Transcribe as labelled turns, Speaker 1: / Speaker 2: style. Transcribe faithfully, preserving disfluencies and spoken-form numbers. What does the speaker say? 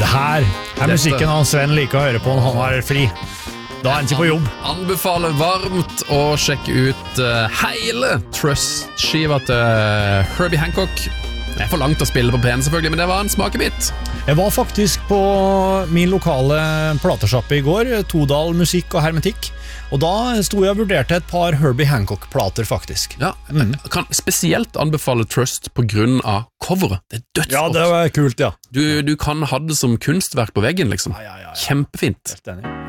Speaker 1: Det her er musikken han Sven liker å høre på når han har fri. Da er han ikke på jobb.
Speaker 2: Anbefaler varmt å sjekke ut uh, hele Trust-skiva til Herbie Hancock. Det er for langt å spille på P N selvfølgelig, men det var en smakebit.
Speaker 1: Jeg var faktisk på min lokale platesjappe i går, Todal Musikk og Hermetikk, og da sto jeg og vurderte et par Herbie Hancock-plater faktisk.
Speaker 2: Ja, mm. Jeg kan spesielt anbefale Trust på grunn av coveret. Det er dødsflott.
Speaker 1: Ja, det var kult, ja.
Speaker 2: Du, du kan ha det som kunstverk på veggen, liksom.
Speaker 1: Ja, ja, ja, ja.
Speaker 2: Kjempefint.
Speaker 1: Helt enig.